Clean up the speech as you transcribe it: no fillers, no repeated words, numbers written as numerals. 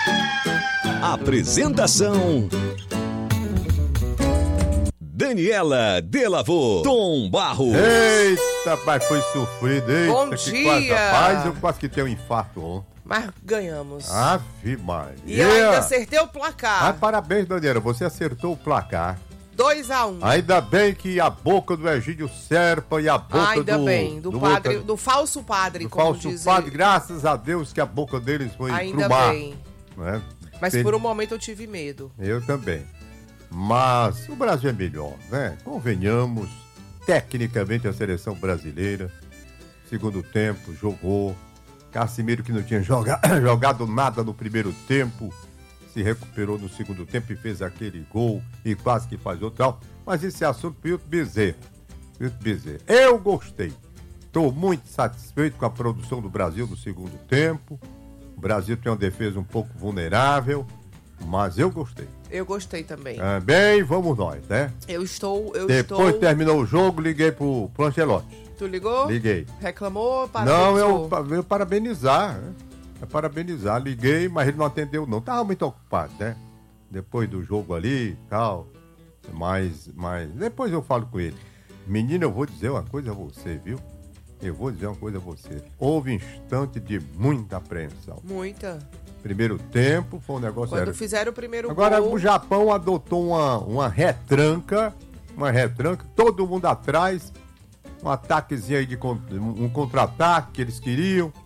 Apresentação: Daniela Delavô, Tom Barros. Eita, mas foi sofrido. Eita, Bom que dia. quase, rapaz, eu quase que tenho um infarto ontem. Mas ganhamos. Ave Maria. E eu ainda acertei o placar. Parabéns, Daniela, você acertou o placar. 2-1. Ainda bem que a boca do Egídio Serpa e a boca Ainda bem, do padre, outro, do falso padre, do como falso dizem. padre, graças a Deus que a boca deles foi Ainda pro mar. bem. Né? Mas por um momento eu tive medo. Eu também. Mas o Brasil é melhor, né? Convenhamos, tecnicamente a seleção brasileira, segundo tempo, jogou. Casimiro, que não tinha jogado nada no primeiro tempo, se recuperou no segundo tempo e fez aquele gol e quase que faz outro. Mas esse é assunto para o Bezerra. Eu gostei. Estou muito satisfeito com a produção do Brasil no segundo tempo. O Brasil tem uma defesa um pouco vulnerável, mas eu gostei. Eu gostei também. Bem, vamos nós, né? Depois terminou o jogo, liguei pro Ancelotti. Tu ligou? Liguei. Reclamou? Não, eu parabenizar, né? Parabenizar, liguei, mas ele não atendeu não. Tava muito ocupado, né? Depois do jogo ali e tal. Mas depois eu falo com ele. Menino, eu vou dizer uma coisa a você, viu? Houve instante de muita apreensão. Muita. Primeiro tempo foi um negócio... Quando fizeram o primeiro Agora, gol... o Japão adotou uma retranca, todo mundo atrás, um ataquezinho aí um contra-ataque que eles queriam.